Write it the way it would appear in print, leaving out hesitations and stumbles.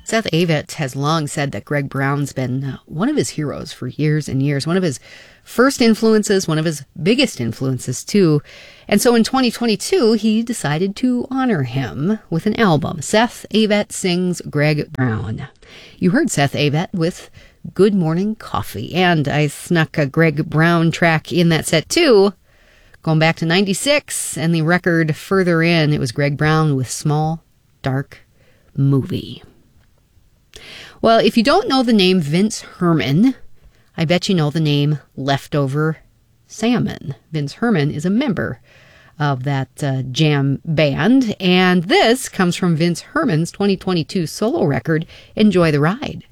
Seth Avett has long said that Greg Brown's been one of his heroes for years and years, one of his first influences, one of his biggest influences too. And so in 2022, he decided to honor him with an album. Seth Avett Sings Greg Brown. You heard Seth Avett with Good Morning Coffee, and I snuck a Greg Brown track in that set too. Going back to 96, and the record further in, it was Greg Brown with Small Dark Movie. Well, if you don't know the name Vince Herman, I bet you know the name Leftover Salmon. Vince Herman is a member of that jam band, and this comes from Vince Herman's 2022 solo record, Enjoy the Ride.